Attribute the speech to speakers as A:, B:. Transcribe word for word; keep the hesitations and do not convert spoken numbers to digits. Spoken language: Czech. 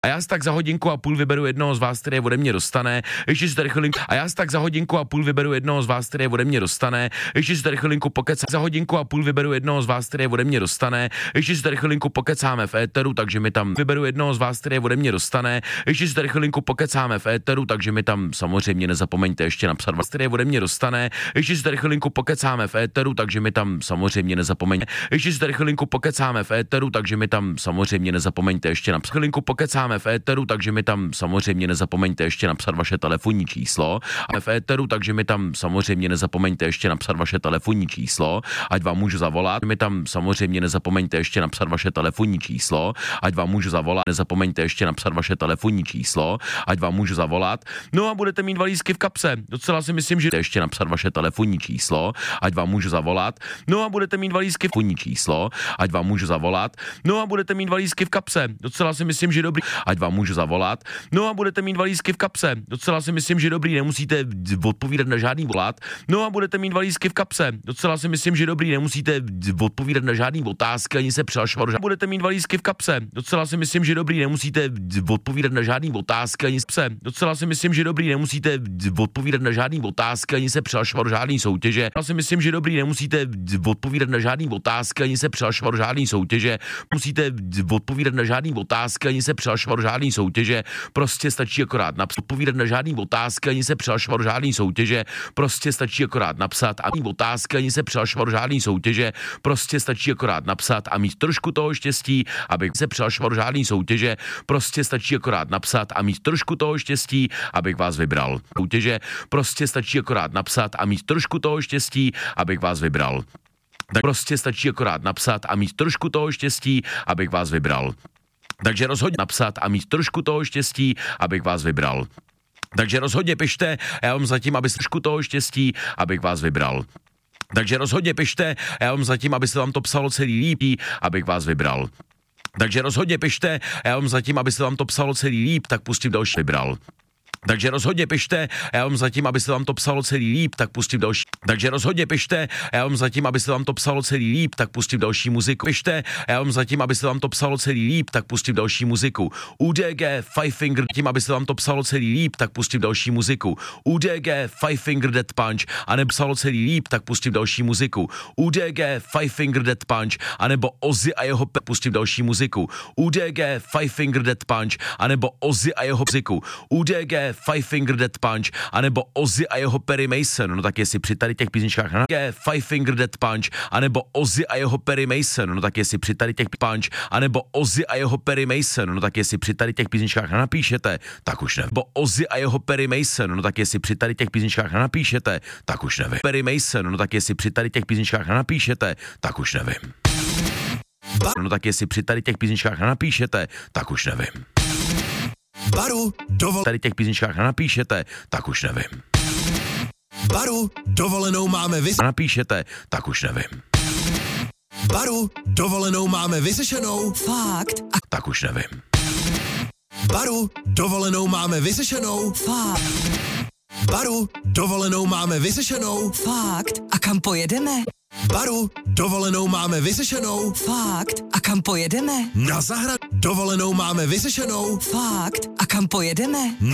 A: A já si tak za hodinku a půl vyberu jednoho z vás, který ode mě dostane. Ještě si tady chvilinku. A já si tak za hodinku a půl vyberu jednoho z vás, který ode mě dostane. Ještě si tady chvilinku pokecáme. Za hodinku a půl vyberu jednoho z vás, který ode mě dostane. Ještě si tady chvilinku pokecáme v éteru, takže mi tam vyberu jednoho z vás, který ode mě dostane. Ještě si tady chvilinku pokecáme v éteru, takže mi tam samozřejmě nezapomeňte ještě napsat vás, který ode mě dostane. Ještě si tady chvilinku pokecáme v éteru, takže mi tam samozřejmě nezapomeňte. Ještě si tady chvilinku pokecáme v éteru, takže mi tam samozřejmě nezapomeňte ještě napsat. Chvilinku pokecáme v éteru, takže mi tam samozřejmě nezapomeňte ještě napsat vaše telefonní číslo. A v éteru, takže mi tam samozřejmě nezapomeňte ještě napsat vaše telefonní číslo, ať vám můžu zavolat. Mi tam samozřejmě nezapomeňte ještě napsat vaše telefonní číslo, ať vám můžu zavolat. Nezapomeňte ještě napsat vaše telefonní číslo, ať vám můžu zavolat. No a budete mít dva lístky v kapse. Docela si myslím, že ještě napsat vaše telefonní číslo, ať vám můžu zavolat. No a budete mít dva lístky v telefonní číslo, ať vám můžu zavolat. No a budete mít dva lístky v kapse. Docela si myslím, že dobrý, ať vám můžu zavolat. No a budete mít dva lístky v kapse. Docela si myslím, že dobrý, nemusíte odpovídat na žádný volat. No a budete mít dva lístky v kapse. Docela si myslím, že dobrý, nemusíte odpovídat na žádný otázky ani se přihlašovat. Budete mít dva lístky v kapse. Docela si myslím, že dobrý, nemusíte odpovídat na žádný otázky ani se. Docela si myslím, že dobrý, nemusíte odpovídat na žádný otázky ani se přihlašovat do žádný soutěže. Já si myslím, že dobrý, nemusíte odpovídat na žádný otázky ani se přihlašovat do žádný soutěže. Musíte odpovídat na žádný otázky ani se přihlašovat do žádný soutěže. Prostě stačí akorát napsat. Odpovídat na žádný otázky ani se přihlašovat do žádný soutěže. Prostě stačí akorát napsat a mít otázky ani se přihlašovat do žádný soutěže. Prostě stačí akorát napsat a mít trošku toho štěstí, abych se přihlašoval do žádný soutěže. Prostě stačí akorát napsat a mít trošku toho štěstí, abych vás vybral. Soutěže. Prostě stačí akorát napsat a mít trošku toho štěstí, abych vás vybral. Tak prostě stačí akorát napsat a mít trošku toho štěstí, abych vás vybral. Takže rozhodně napsat a mít trošku toho štěstí, abych vás vybral. Takže rozhodně pište, já vám zatím, aby trošku toho štěstí, abych vás vybral. Takže rozhodně pište, já vám zatím, aby se vám to psalo celý líp, abych vás vybral. Takže rozhodně pište, já vám zatím, aby se vám to psalo celý líp, tak pustím další vybral. Takže rozhodně pište, já vám zatím, aby se vám to psalo celý líp, tak pustím další. Takže rozhodně pište, já vám zatím, aby se vám to psalo celý líp, tak pustím další muziku. Pište, já vám zatím, aby se vám to psalo celý líp, tak pustím další muziku. U D G Five Finger, tím, aby se vám to psalo celý líp, tak pustím další muziku. U D G Five Finger Death Punch, a nebo psalo celý líp, tak pustím další muziku. U D G Five Finger Death Punch, a nebo Ozzy a jeho pe, pustím další muziku. U D G Five Finger Death Punch, a nebo Ozzy a jeho muziku. U D G Five Finger Death Punch, anebo Ozzy a jeho Perry Mason, no tak jestli při tady těch písničkách na Five Finger Death Punch, anebo Ozzy a jeho Perry Mason, no tak jestli při tady těch Punch, anebo Ozzy a jeho Perry Mason, no tak jestli při tady těch písničkách napíšete, tak už nevím. Bo Ozzy a jeho Perry Mason, no tak jestli při tady těch písničkách napíšete, tak už nevím. Perry Mason, no tak jestli při tady těch písničkách napíšete, tak už nevím. No tak jestli při tady těch písničkách napíšete, tak už nevím.
B: Baru, dovol...
A: Tady těch písničkách napíšete, tak už nevím.
B: Baru, dovolenou máme vys...
A: Napíšete, tak už nevím.
B: Baru, dovolenou máme vyřešenou.
C: Fakt.
A: A... Tak už nevím.
B: Baru, dovolenou máme vyřešenou.
C: Fakt.
B: Baru, dovolenou máme vyřešenou.
C: Fakt. A kam pojedeme?
B: Baru, dovolenou máme vyřešenou.
C: Fakt. A kam pojedeme?
B: Na zahrad. Dovolenou máme vyřešenou.
C: Fakt. A kam pojedeme?